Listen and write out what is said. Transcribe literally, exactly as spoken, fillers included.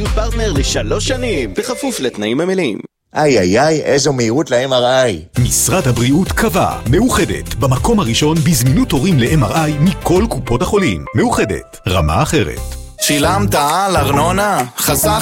פרטנר לשלוש שנים, בכפוף לתנאים המלאים. איי איי איי, איזו מהירות ל-אם אר איי. משרד הבריאות קבע, מאוחדת, במקום הראשון בזמינות תורים ל-אם אר איי מכל קופות החולים. מאוחדת, רמה אחרת. שילמת על ארנונה? חסך